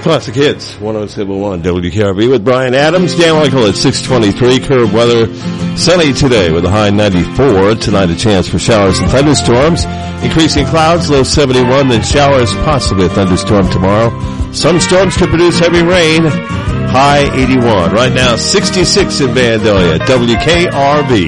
Classic Hits, 107.1 WKRB with Brian Adams. Dan Michael at 6:23. Curve weather, sunny today with a high 94. Tonight a chance for showers and thunderstorms. Increasing clouds, low 71. Then showers, possibly a thunderstorm tomorrow. Some storms could produce heavy rain, high 81. Right now 66 in Vandalia, WKRB.